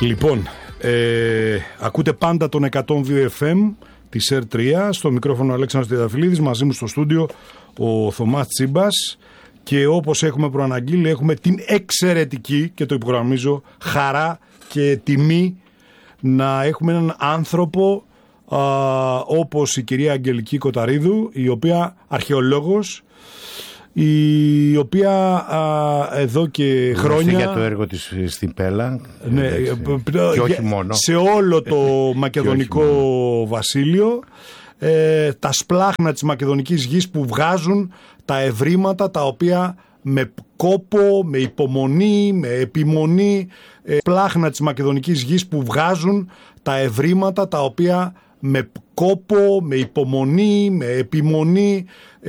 Λοιπόν, ακούτε πάντα τον 102 FM της ΕΡΤ3. Στο μικρόφωνο ο Αλέξανδρος Τριανταφυλλίδης, μαζί μου στο στούντιο ο Θωμάς Τσίμπας. Και όπως έχουμε προαναγγείλει, έχουμε την εξαιρετική, και το υπογραμμίζω, χαρά και τιμή να έχουμε έναν άνθρωπο όπως η κυρία Αγγελική Κοταρίδου, η οποία αρχαιολόγος, η οποία εδώ και χρόνια για το έργο της στην Πέλα, ναι, και όχι μόνο σε όλο το μακεδονικό βασίλειο, τα σπλάχνα της μακεδονικής γης που βγάζουν τα ευρήματα τα οποία με κόπο, με υπομονή, με επιμονή, σπλάχνα της μακεδονικής γης που βγάζουν τα ευρήματα τα οποία με κόπο, με υπομονή, με επιμονή